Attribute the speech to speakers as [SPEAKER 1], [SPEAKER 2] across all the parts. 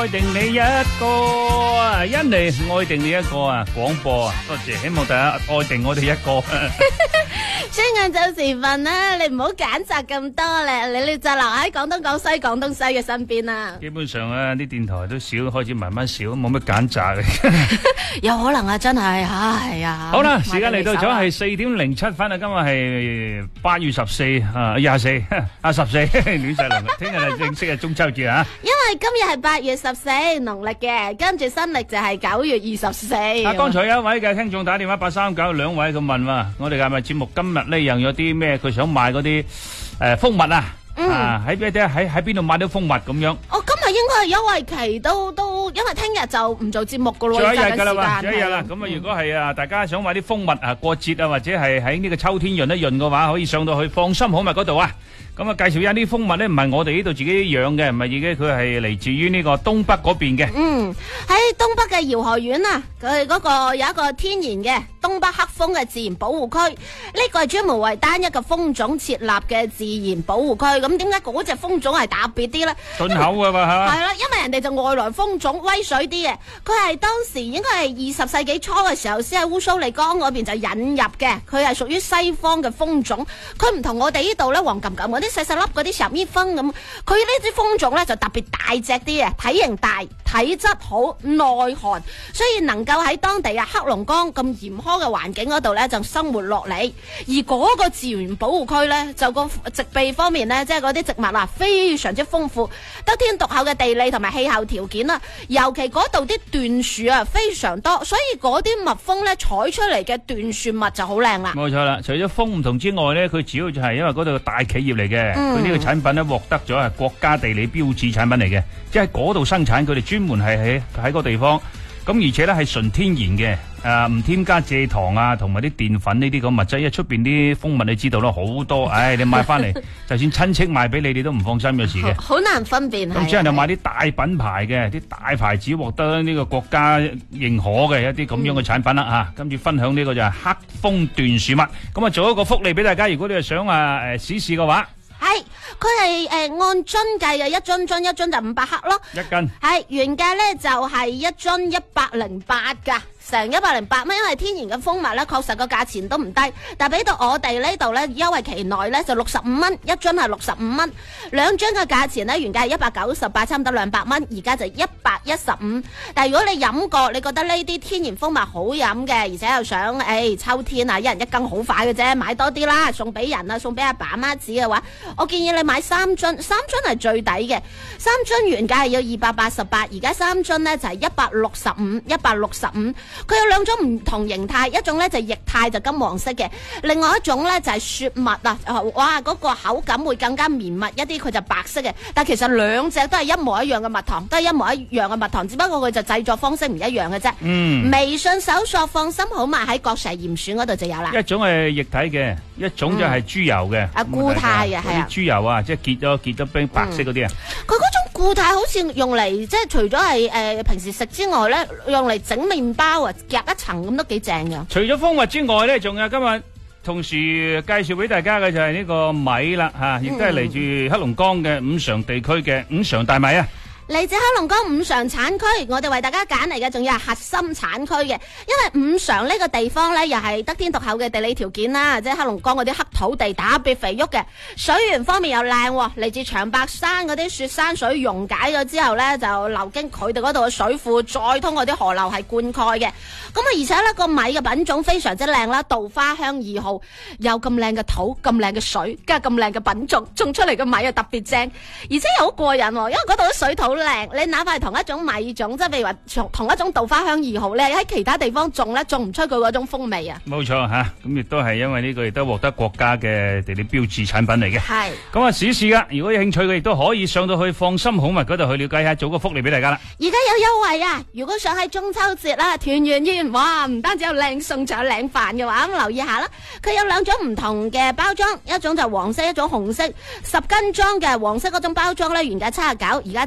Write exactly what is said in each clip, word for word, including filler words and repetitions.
[SPEAKER 1] 愛定你一個啊，印尼愛定你一個啊，廣播啊，多謝，希望大家愛定我哋一個。
[SPEAKER 2] 所以晏晝時分啦，你唔好揀擇咁多咧，你你就留喺廣東廣西廣東西嘅身邊啦。
[SPEAKER 1] 基本上啊，啲電台都少，開始慢慢少，冇乜揀擇。
[SPEAKER 2] 有可能啊，真係，唉啊！
[SPEAKER 1] 好啦，時間嚟到咗係四點零七分啊，今日係八月十四啊，廿四啊十四，亂晒龍。聽日係正式嘅中秋節啊！
[SPEAKER 2] 因為今日係八月十四農曆嘅，跟住新曆就係九月二十四。
[SPEAKER 1] 啊，剛才有一位嘅聽眾打電話八三九兩位咁問話，我哋係咪節目今日咧又有啲咩？佢想買嗰啲誒蜂蜜啊？
[SPEAKER 2] 嗯、
[SPEAKER 1] 啊喺邊啲喺喺邊度買到蜂蜜咁樣？
[SPEAKER 2] 我今日應該係優惠期都都，因為聽日就唔做節目噶咯，
[SPEAKER 1] 最後一日噶啦嘛，
[SPEAKER 2] 最
[SPEAKER 1] 最後一日啦。咁啊，如果係啊，大家想買啲蜂蜜啊，過節啊，或者係喺呢個秋天潤一潤嘅話，可以上到去放心好蜜嗰度啊。咁啊，介紹一下啲蜂蜜咧，唔係我哋呢度自己養嘅，唔係已經佢係嚟自於呢個東北嗰邊嘅。
[SPEAKER 2] 嗯，喺東北嘅饒河縣啊，佢嗰個有一個天然嘅東北黑蜂嘅自然保護區，呢個係專門為單一嘅蜂種設立嘅自然保護區。咁點解嗰隻蜂種係特別啲咧？
[SPEAKER 1] 進口嘅嘛係嘛？
[SPEAKER 2] 係啦，因為人哋就外來蜂種威水啲嘅，佢係當時應該係二十世紀初嘅時候先喺烏蘇里江嗰邊就引入嘅，佢係屬於西方嘅蜂種，佢唔同我哋呢度咧黃冚冚嗰啲細細粒嗰啲十蜜蜂咁，佢呢支蜂種咧就特別大隻啲嘅，體型大，體質好，耐寒，所以能夠喺當地啊黑龍江咁嚴苛嘅環境嗰度咧就生活落嚟。而嗰個自然保護區咧就個植被方面咧，即係嗰啲植物啊非常之豐富，得天獨厚嘅地理同埋氣候條件啦，尤其嗰度啲椴樹啊非常多，所以嗰啲蜜蜂咧採出嚟嘅椴樹蜜就好靚啦。
[SPEAKER 1] 冇錯啦，除咗蜂唔同之外咧，佢主要就係因為嗰度大企業嚟嘅，佢呢、嗯、個產品咧獲得咗係國家地理標誌產品嚟嘅，即係嗰度生產，佢哋專門係喺喺個地方，咁而且咧係純天然嘅，誒、呃、唔添加蔗糖啊，同埋啲澱粉呢啲咁物質，因為出邊啲蜂蜜你知道啦，好多，唉，你買翻嚟，就算親戚賣俾你，你都唔放心嘅事嘅，
[SPEAKER 2] 好難分辨。
[SPEAKER 1] 咁之後就買啲大品牌嘅，啲大牌子獲得呢個國家認可嘅一啲咁樣嘅產品啦吓，跟住、嗯啊、分享呢個就係黑蜂椴樹蜜，咁啊做一個福利俾大家，如果你係想啊誒試試嘅話。
[SPEAKER 2] 係，佢係誒按樽計嘅，一樽樽一樽就五百克咯，
[SPEAKER 1] 一斤
[SPEAKER 2] 係原價咧就係一樽一百零八噶。成一百零八蚊，因為天然嘅蜂蜜咧，確實個價錢都唔低。但係俾到我哋呢度咧，優惠期內咧就六十五蚊一樽，係六十五蚊。兩樽嘅價錢咧，原價係一百九十八，差唔多兩百蚊，而家就一百一十五。但係如果你飲過，你覺得呢啲天然蜂蜜好飲嘅，而且又想誒、哎、秋天啊，一人一羹好快嘅啫，買多啲啦，送俾人啊，送俾阿爸阿媽子嘅話，我建議你買三樽，三樽係最抵嘅。三樽原價係要二百八十八，而家三樽咧就係一百六十五，一百六十五。佢有兩種唔同形態，一種咧就係液態，就金黃色嘅，另外一種咧就係雪蜜啊！哇，嗰個口感會更加綿密一啲，佢就白色嘅。但其實兩隻都係一模一樣嘅蜜糖，都係一模一樣嘅蜜糖，只不過佢就製作方式唔一樣嘅啫。嗯，微信搜索放心好嘛，喺國蛇鹽選嗰度就有啦。
[SPEAKER 1] 一種係液體嘅，一種就係豬油嘅。啊、嗯，
[SPEAKER 2] 固態嘅係啊，
[SPEAKER 1] 豬油啊，即係結咗結咗冰白色嗰啲啊。
[SPEAKER 2] 佢嗰、嗯、種固態好似用嚟即係除咗係誒平時食之外咧，用嚟整麵包啊，夾一層咁都幾正噶。
[SPEAKER 1] 除咗蜂蜜之外咧，仲有今日同時介紹俾大家嘅就係呢個米啦吓，亦都係嚟自黑龍江嘅五常地區嘅五常大米啊。
[SPEAKER 2] 嚟自黑龍江五常產區，我哋為大家揀嚟嘅仲要係核心產區嘅，因為五常呢個地方呢，又係得天獨厚嘅地理條件啦，即係黑龍江嗰啲黑土地特別肥沃嘅，水源方面又靚，嚟自長白山嗰啲雪山水溶解咗之後呢，就流經佢哋嗰度嘅水庫，再通過啲河流係灌溉嘅。咁啊，而且呢個米嘅品種非常之靚啦，稻花香二號，有咁靚嘅土，咁靚嘅水，加咁靚嘅品種，種出嚟嘅米又特別正，而且又好過癮，因為嗰度啲水土靚。你哪怕係同一種米種，即係譬如話同一種稻花香二號咧，喺其他地方種咧，種唔出佢嗰種風味啊！
[SPEAKER 1] 冇錯吓，咁亦都係因為呢個亦都獲得國家嘅地理標誌產品嚟嘅。係咁啊，試試噶！如果有興趣嘅，亦都可以上到去放心好物嗰度去了解下，做個福利俾大家啦。
[SPEAKER 2] 而家有優惠啊！如果想喺中秋節啦，團圓宴，哇，唔單止有靚餸，仲有靚飯嘅話，咁留意下啦。佢有兩種唔同嘅包裝，一種就黃色，一種紅色。十斤裝嘅黃色嗰種包裝咧，原價七十九，而家就六十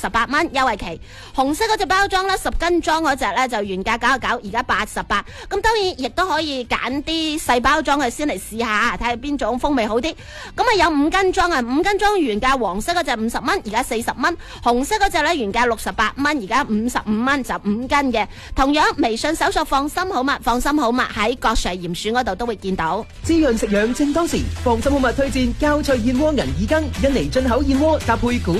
[SPEAKER 2] 十八蚊優惠期。紅色嗰隻包裝咧，十斤裝嗰隻咧就原價九十九，而家八十八。咁當然亦都可以揀啲細包裝嘅先嚟試下，睇下邊種風味好啲。咁啊有五斤裝啊，五斤裝原價黃色嗰隻五十蚊，而家四十蚊；紅色嗰隻咧原價六十八蚊，而家五十五蚊就五斤嘅。同樣微信搜索放心好物，放心好物喺國稅鹽選嗰度都會見到。
[SPEAKER 3] 滋潤食養正當時，放心好物推薦膠脆燕窩銀耳羹，印尼進口燕窩搭配古